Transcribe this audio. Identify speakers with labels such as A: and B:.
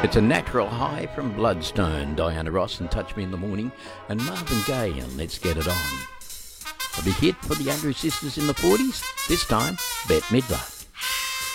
A: It's a natural high from Bloodstone, Diana Ross and Touch Me in the Morning, and Marvin Gaye and Let's Get It On. A big hit for the Andrews sisters in the 40s, this time Bette Midler.